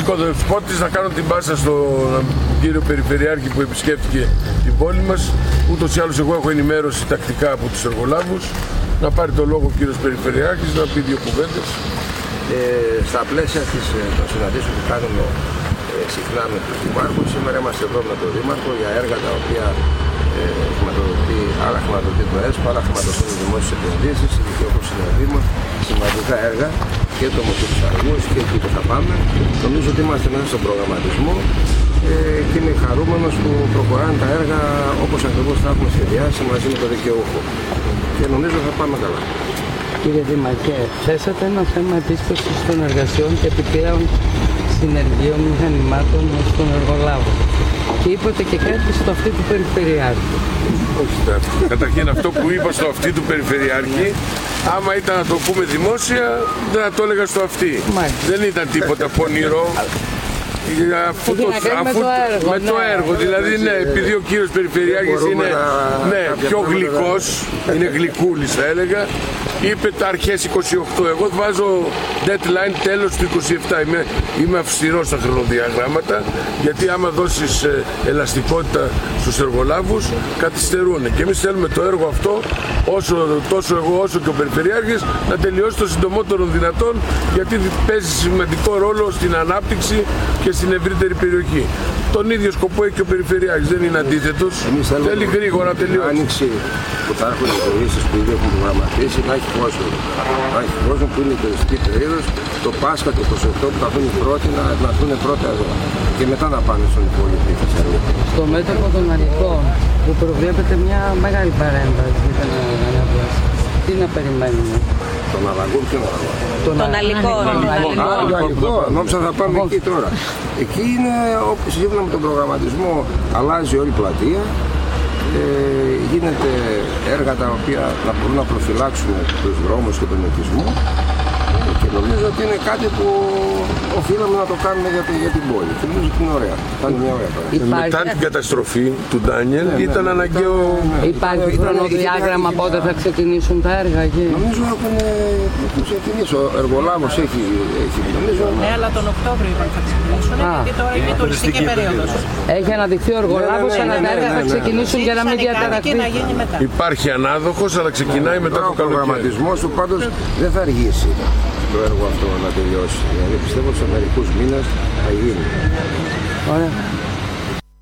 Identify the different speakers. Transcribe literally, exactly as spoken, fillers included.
Speaker 1: οικοδεσπότης, να κάνω την πάσα στον κύριο Περιφερειάρχη που επισκέφτηκε την πόλη μας. Ούτως ή άλλως εγώ έχω ενημέρωση τακτικά από τους εργολάβους. Να πάρει το λόγο ο κύριος Περιφερειάρχης, να πει δύο κουβέντες.
Speaker 2: Ε, στα πλαίσια της, των συναντήσεων που κάνουμε ε, συχνά με τους δημάρχους, σήμερα είμαστε εδώ με τον Δήμαρχο για έργα τα οποία ε, χρηματοδοτεί, άλλα χρηματοδοτεί το ΕΣΠΑ, άλλα χρηματοδοτούν οι δημόσιες επενδύσεις, και όπως είναι ο Δήμος, σημαντικά έργα και το Μοχείο του Αργούς και εκεί που θα πάμε. Νομίζω ότι είμαστε μέσα στον προγραμματισμό ε, και είμαι χαρούμενος που προχωράνε τα έργα όπως ακριβώς θα έχουμε σχεδιάσει μαζί με τον δικαιούχο. Και νομίζω θα πάμε καλά.
Speaker 3: Κύριε Δήμαρχε, θέσατε ένα θέμα επίσκεψης των εργασιών και επιπλέον συνεργείων μηχανημάτων στον εργολάβο. Και είπατε και κάτι στο αυτή του Περιφερειάρχη.
Speaker 1: Όχι, καταρχήν αυτό που είπα στο αυτή του Περιφερειάρχη, άμα ήταν να το πούμε δημόσια, δεν θα το έλεγα στο αυτή. Μάλιστα. Δεν ήταν τίποτα πονηρό. Αφού το, αφού, με, το έργο, με ναι. το έργο, δηλαδή ναι, επειδή ο κύριος Περιφερειάρχης είναι ναι, πιο γλυκός, είναι γλυκούλης θα έλεγα, είπε τα αρχές είκοσι οκτώ, εγώ βάζω deadline τέλος του είκοσι επτά, είμαι, είμαι αυστηρός στα χρονοδιαγράμματα, γιατί άμα δώσεις ελαστικότητα στους εργολάβους καθυστερούν και εμείς θέλουμε το έργο αυτό, όσο, τόσο εγώ όσο και ο Περιφερειάρχης, να τελειώσει το συντομότερο δυνατόν, γιατί παίζει σημαντικό ρόλο στην ανάπτυξη και στην ευρύτερη περιοχή. Τον ίδιο σκοπό έχει και ο Περιφερειάρχης, δεν είναι αντίθετος. Θέλει γρήγορα να τελειώσει.
Speaker 2: Άνοιξη που θα έχουν οι τουριστές που ήδη έχουν προγραμματίσει να έχει κόσμο. Να έχει κόσμο που είναι η τουριστική περίοδος, το Πάσχα και το είκοσι οκτώ που θα έρθουν οι πρώτοι να έρθουν πρώτα εδώ και μετά να πάνε στον υπόλοιπο Θεσσαλονίκη.
Speaker 3: Στο μέτωπο των Αλικών που προβλέπεται μια μεγάλη παρέμβαση για την ανάπλαση. Τι να περιμένουμε?
Speaker 2: Τον Αλαγούν και τον
Speaker 4: Αλικών.
Speaker 2: Τον Αλικών. Νόμιζα θα πάμε εκεί τώρα. Εκεί είναι, σύμφωνα με τον προγραμματισμό, αλλάζει όλη η πλατεία. Ε, γίνεται έργα τα οποία να μπορούν να προφυλάξουν τους δρόμους και τον οικισμό. Και νομίζω ότι είναι κάτι που οφείλαμε να το κάνουμε για, για την πόλη. Και νομίζω ότι είναι ωραία. Θα είναι μια ωραία πράγματα.
Speaker 1: Μετά την καταστροφή του Ντάνιελ ναι, ήταν ναι, αναγκαίο.
Speaker 3: Υπάρχει χρονοδιάγραμμα πότε θα ξεκινήσουν τα έργα εκεί?
Speaker 2: Νομίζω έχουν ξεκινήσει. Ο εργολάβος έχει. έχει νομίζω,
Speaker 4: ναι, αλλά τον Οκτώβριο θα ξεκινήσουν. Γιατί τώρα είναι η τουριστική περίοδος.
Speaker 3: Έχει αναδειχθεί ο εργολάβος, αλλά τα έργα θα ξεκινήσουν για να μην διαταραχθεί.
Speaker 1: Υπάρχει ανάδοχος, αλλά ξεκινάει μετά το καλοκαίρι.
Speaker 2: Ο προγραμματισμός του πάντως δεν θα αργήσει το έργο αυτό να τελειώσει. Δηλαδή πιστεύω ότι σε μερικούς μήνες θα γίνει.
Speaker 3: Ωραία.